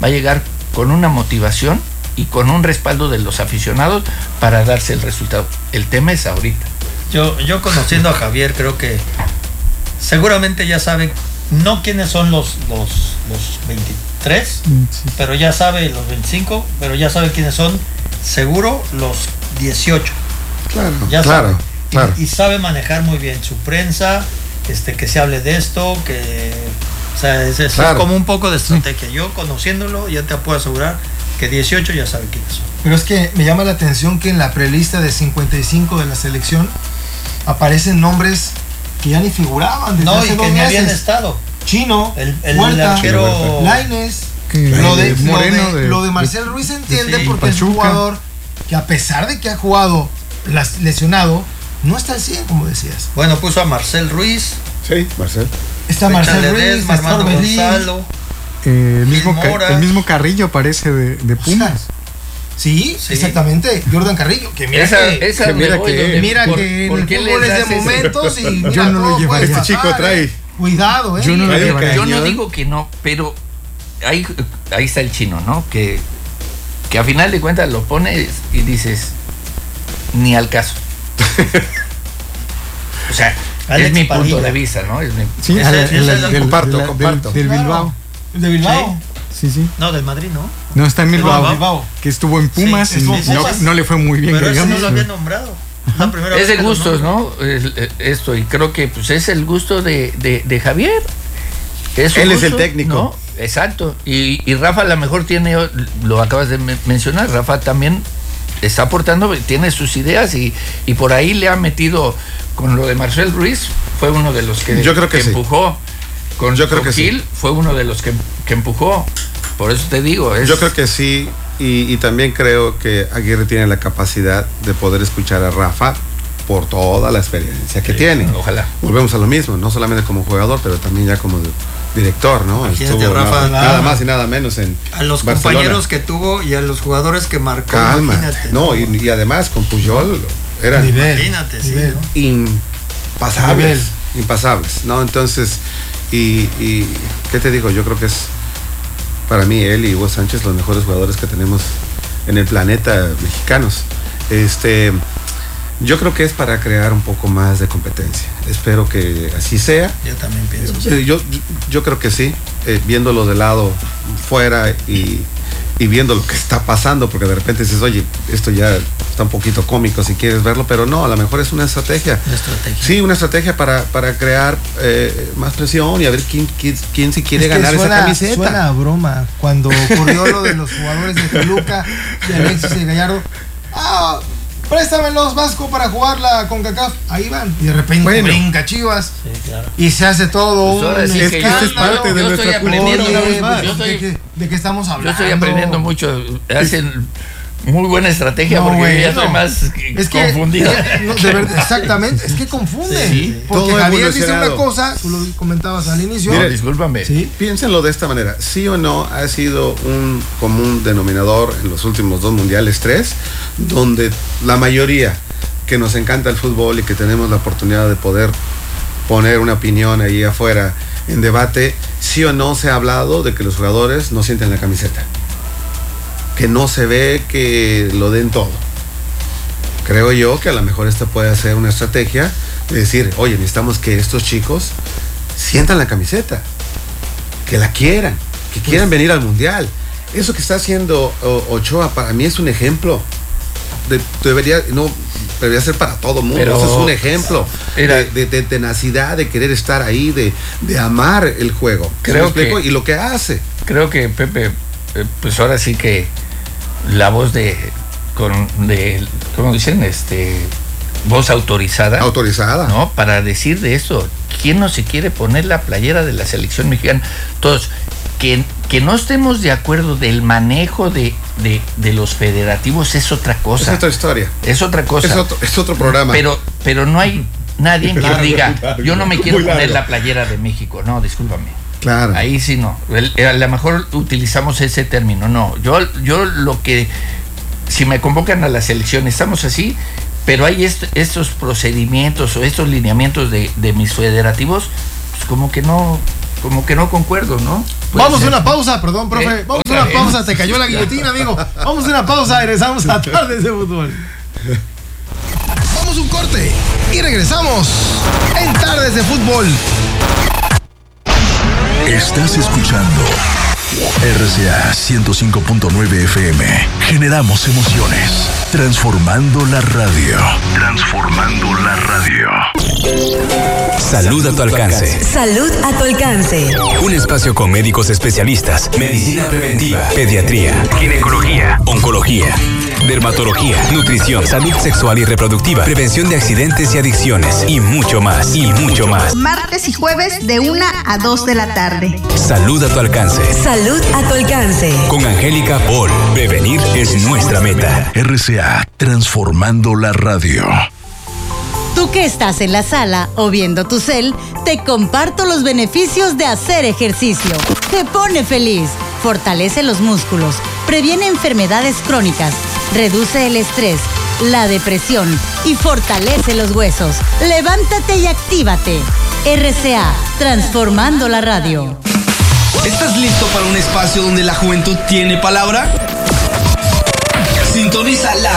va a llegar con una motivación y con un respaldo de los aficionados para darse el resultado. El tema es ahorita. Yo conociendo a Javier, creo que seguramente ya sabe, no quiénes son los 23, sí, pero ya sabe los 25, pero ya sabe quiénes son, seguro los 18. Claro, ya claro, sabe. claro. Y sabe manejar muy bien su prensa, que se hable de esto, que o sea, es claro, como un poco de estrategia. Yo conociéndolo ya te puedo asegurar que 18 ya sabe quiénes son. Pero es que me llama la atención que en la prelista de 55 de la selección aparecen nombres que ya ni figuraban desde hace 2 meses. No, y que ni habían estado. Chino, el Huerta, arquero Lainez, lo de Marcel Ruiz se entiende, sí, porque es un jugador que, a pesar de que ha jugado lesionado, no está al 100, como decías. Bueno, puso a Marcel Ruiz. Sí, Marcel. Está Marcel Ruiz, Armando Gonzalo, el mismo Carrillo parece de Pumas. O sea, sí, exactamente. Jordan Carrillo, que mira mira que en el fútbol es de momentos y mira, yo no lo llevaría. Este chico trae. Cuidado, Yo no lo llevaría. Yo no digo que no, pero ahí está el Chino, ¿no? Que a final de cuentas lo pones y dices, ni al caso. O sea, Alex es mi Padilla. punto de vista, ¿no? Sí, comparto. Del Bilbao. ¿El de Bilbao? Sí. No, del Madrid, ¿no? No, está en Bilbao. Bilbao. Que estuvo en Pumas, sí, y no le fue muy bien. Pero ese digamos. no lo había nombrado. Es de gustos, ¿no? Esto, y creo que pues es el gusto de Javier. Él gusto, es el técnico. ¿no? Exacto. Y Rafa a lo mejor tiene, lo acabas de mencionar, Rafa también está aportando, tiene sus ideas y por ahí le ha metido con lo de Marcel Ruiz, fue uno de los que, yo creo que sí. empujó. Con Gil sí. Fue uno de los que empujó. Por eso te digo. Yo creo que sí. Y también creo que Aguirre tiene la capacidad de poder escuchar a Rafa por toda la experiencia que tiene. Ojalá. Volvemos a lo mismo, no solamente como jugador, pero también ya como director, ¿no? Imagínate, Rafa, nada más y nada menos en a los Barcelona. Compañeros que tuvo y a los jugadores que marcó. Calma. No, y además con Puyol eran imagínate, nivel. Sí, ¿no? Impasables, ¿no? Entonces, y ¿qué te digo? Yo creo que es para mí él y Hugo Sánchez los mejores jugadores que tenemos en el planeta mexicanos. Yo creo que es para crear un poco más de competencia. Espero que así sea. Yo también pienso. Yo creo que sí, viéndolo de lado fuera y viendo lo que está pasando, porque de repente dices, oye, esto ya está un poquito cómico si quieres verlo, pero no, a lo mejor es una estrategia. Sí, una estrategia para crear más presión y a ver quién se quiere ganar esa camiseta. Suena a broma cuando ocurrió lo de los jugadores de Toluca y Alexis y Gallardo. Préstamelos, Vasco, para jugar la CONCACAF. Ahí van. Y de repente brinca Chivas. Sí, claro. Y se hace todo pues un escándalo. Es parte de nuestra cultura. ¿De qué estamos hablando? Yo estoy aprendiendo mucho. Hacen muy buena estrategia porque yo ya estoy más confundido. Exactamente, es que confunde. Sí, porque Javier dice una cosa, tú lo comentabas al inicio. Mire, discúlpame. ¿Sí? Piénsenlo de esta manera. ¿Sí o no ha sido un común denominador en los últimos 2 mundiales, 3, donde la mayoría que nos encanta el fútbol y que tenemos la oportunidad de poder poner una opinión ahí afuera en debate, sí o no se ha hablado de que los jugadores no sienten la camiseta? Que no se ve que lo den todo. Creo yo que a lo mejor esta puede ser una estrategia de decir, oye, necesitamos que estos chicos sientan la camiseta, que la quieran, que quieran venir al mundial. Eso que está haciendo Ochoa para mí es un ejemplo. Debería ser para todo el mundo. Pero eso es un ejemplo de tenacidad, de querer estar ahí, de amar el juego. Creo que, y lo que hace. Creo que Pepe, pues ahora sí que la voz ¿cómo dicen? Voz autorizada, ¿no? Para decir de esto, ¿quién no se quiere poner la playera de la selección mexicana? Todos, que no estemos de acuerdo del manejo de los federativos es otra cosa. Es otra historia. Es otra cosa. Es otro programa. Pero no hay nadie que diga, yo no me quiero poner la playera de México. No, discúlpame. Claro. Ahí sí no. A lo mejor utilizamos ese término. No, yo lo que, si me convocan a la selección, estamos así, pero hay estos procedimientos o estos lineamientos de mis federativos, pues como que no concuerdo, ¿no? Vamos a una pausa, perdón, profe. Vamos a una pausa, te cayó la guillotina, amigo. Vamos a una pausa, regresamos a Tardes de Fútbol. Vamos a un corte y regresamos en Tardes de Fútbol. Estás escuchando RCA 105.9 FM. Generamos emociones. Transformando la radio. Transformando la radio. Salud a tu alcance. Salud a tu alcance. Un espacio con médicos especialistas. Medicina preventiva, pediatría, ginecología, oncología, dermatología, nutrición, salud sexual y reproductiva, prevención de accidentes y adicciones y mucho más, y mucho más. Martes y jueves de 1 a 2 de la tarde. Salud a tu alcance. Salud a tu alcance. Con Angélica Paul. Prevenir es nuestra meta. RCA, transformando la radio. Tú que estás en la sala o viendo tu cel, te comparto los beneficios de hacer ejercicio. Te pone feliz, fortalece los músculos, previene enfermedades crónicas, reduce el estrés, la depresión y fortalece los huesos. Levántate y actívate. RCA, transformando la radio. ¿Estás listo para un espacio donde la juventud tiene palabra? Sintoniza la